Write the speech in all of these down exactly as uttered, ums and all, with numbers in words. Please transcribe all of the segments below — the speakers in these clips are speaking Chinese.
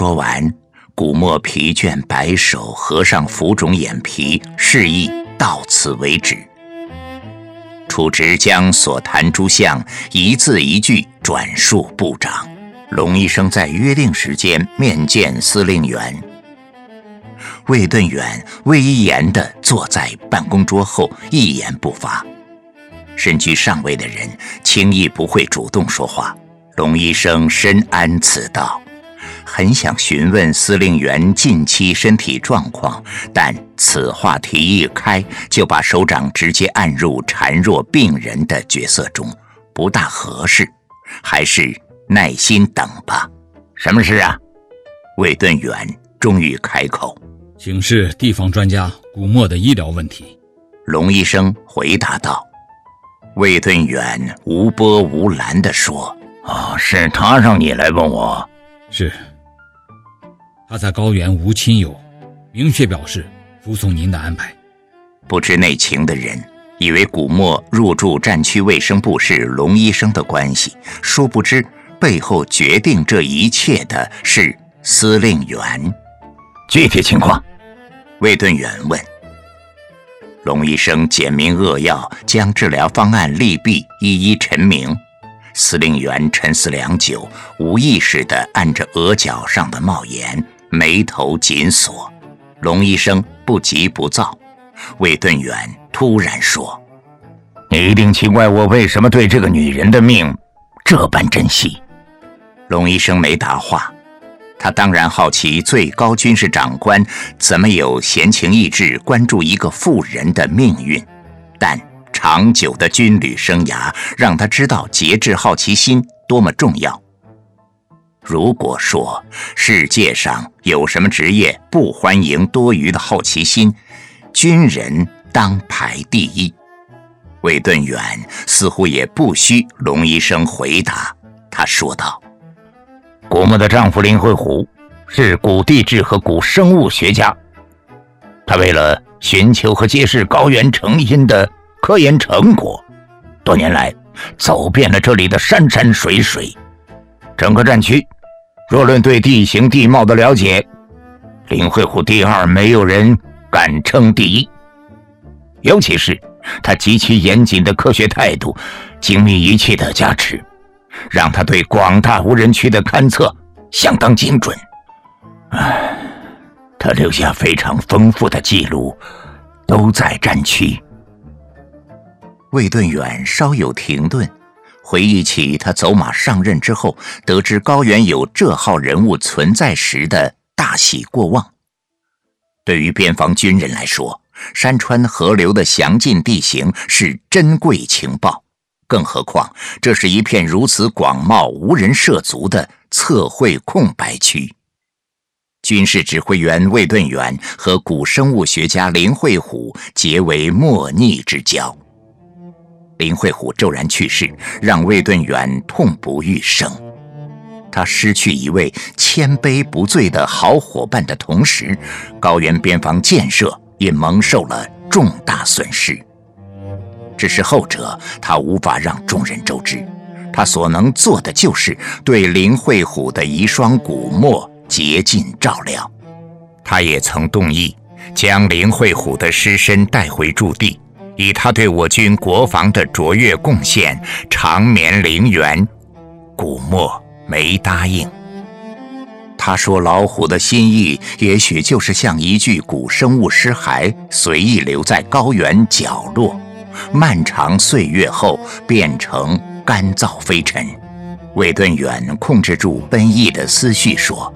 说完，古默疲倦摆手，合上浮肿眼皮，示意到此为止。处直将所谈诸项一字一句转述部长。龙医生在约定时间面见司令员。魏顿远威严地坐在办公桌后，一言不发。身居上位的人轻易不会主动说话。龙医生深谙此道，很想询问司令员近期身体状况，但此话题一开，就把首长直接按入孱弱病人的角色中，不大合适，还是耐心等吧。 什么事啊？ 魏顿远终于开口。 请示地方专家古默的医疗问题。 龙医生回答道。魏顿远无波无澜地说： 哦，是他让你来问我？ 是。他在高原无亲友，明确表示服从您的安排。 不知内情的人以为古默入驻战区卫生部是龙医生的关系，殊不知背后决定这一切的是司令员。 具体情况？ 魏顿远问。龙医生简明扼要，将治疗方案利弊一一陈明。司令员沉思良久，无意识地按着额角上的帽檐，眉头紧锁。龙医生不急不躁。魏顿远突然说： 你一定奇怪我为什么对这个女人的命这般珍惜。 龙医生没答话。他当然好奇最高军事长官怎么有闲情逸致关注一个妇人的命运，但长久的军旅生涯让他知道节制好奇心多么重要。如果说世界上有什么职业不欢迎多余的好奇心，军人当排第一。魏顿远似乎也不需龙医生回答，他说道： 古默的丈夫林慧虎是古地质和古生物学家，他为了寻求和揭示高原成因的科研成果，多年来走遍了这里的山山水水。整个战区若论对地形地貌的了解，林慧虎第二，没有人敢称第一。尤其是他极其严谨的科学态度，精密仪器的加持，让他对广大无人区的勘测相当精准。唉，他留下非常丰富的记录，都在战区。 魏顿远稍有停顿，回忆起他走马上任之后，得知高原有这号人物存在时的大喜过望。对于边防军人来说，山川河流的详尽地形是珍贵情报，更何况这是一片如此广袤无人涉足的测绘空白区。军事指挥员魏顿远和古生物学家林慧虎结为莫逆之交。林慧虎骤然去世，让魏顿远痛不欲生。他失去一位谦卑不醉的好伙伴的同时，高原边防建设也蒙受了重大损失。只是后者他无法让众人周知，他所能做的就是对林慧虎的遗孀古默竭尽照料。他也曾动议将林慧虎的尸身带回驻地，以他对我军国防的卓越贡献长眠陵园。古默没答应。他说老虎的心意也许就是像一具古生物尸骸，随意留在高原角落，漫长岁月后变成干燥飞尘。魏顿远控制住奔逸的思绪说：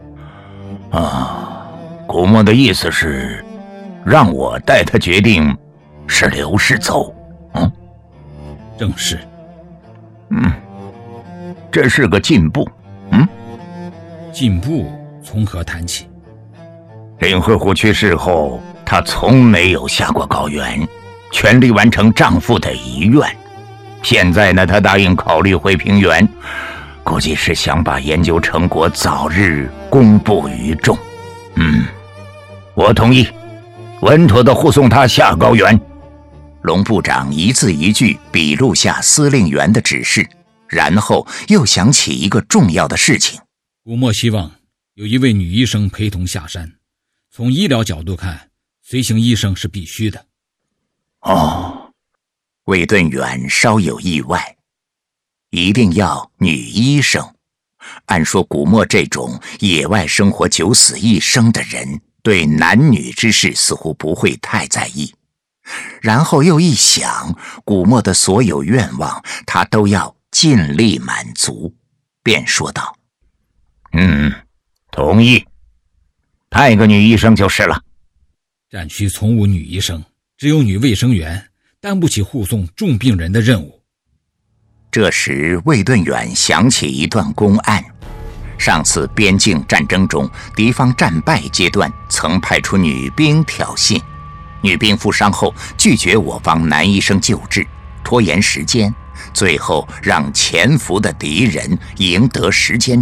啊，古默的意思是让我代他决定是留是走。嗯， 正是。 嗯，这是个进步。嗯， 进步从何谈起？ 林慧虎去世后，她从没有下过高原，全力完成丈夫的遗愿。现在呢，她答应考虑回平原，估计是想把研究成果早日公布于众。嗯，我同意，稳妥地护送她下高原。 龙部长一字一句笔录下司令员的指示，然后又想起一个重要的事情。 古默希望有一位女医生陪同下山。从医疗角度看，随行医生是必须的。 哦，魏顿远稍有意外，一定要女医生。按说古墨这种野外生活九死一生的人，对男女之事似乎不会太在意。然后又一想，古墨的所有愿望他都要尽力满足，便说道： 嗯，同意，派个女医生就是了。 战区从无女医生，只有女卫生员，担不起护送重病人的任务。 这时魏顿远想起一段公案，上次边境战争中敌方战败阶段曾派出女兵挑衅，女兵负伤后拒绝我方男医生救治，拖延时间，最后让潜伏的敌人赢得时间